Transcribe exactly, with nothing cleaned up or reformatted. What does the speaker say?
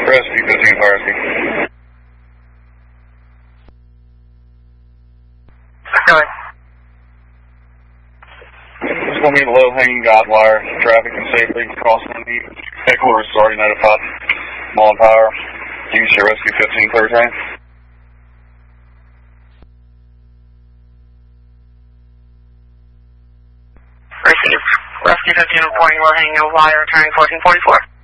Rescue fifteen, fire rescue. Go ahead. Just going to be low hanging guide wire. Traffic can safely cross one knee. Heckler is already notified. Mall and power. Use your rescue fifteen, clear train. Receive. Rescue fifteen reporting low hanging wire, turning fourteen forty-four.